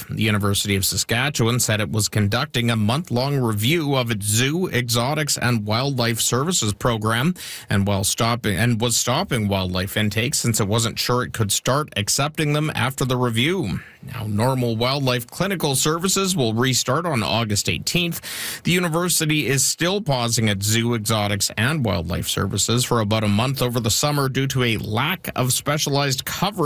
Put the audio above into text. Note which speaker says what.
Speaker 1: month. The University of Saskatchewan said it was conducting a month-long review of its zoo, exotics, and wildlife services program, and was stopping wildlife intake since it wasn't sure it could start accepting them after the review. Now, normal wildlife clinical services will restart on August 18th. The university is still pausing its zoo, exotics, and wildlife services for about a month over the summer due to a lack of specialized coverage